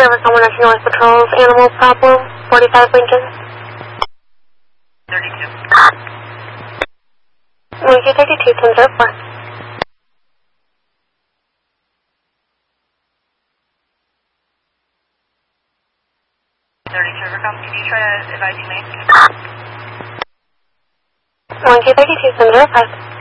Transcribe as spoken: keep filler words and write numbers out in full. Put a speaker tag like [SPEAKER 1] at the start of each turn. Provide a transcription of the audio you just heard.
[SPEAKER 1] Overcome one North Patrol's animal problem, forty-five Lincoln.
[SPEAKER 2] thirty-two.
[SPEAKER 1] one Q thirty-two, ten zero four.
[SPEAKER 2] thirty-two Overcome, can you try to advise you, mate?
[SPEAKER 1] one Q thirty-two, ten zero five.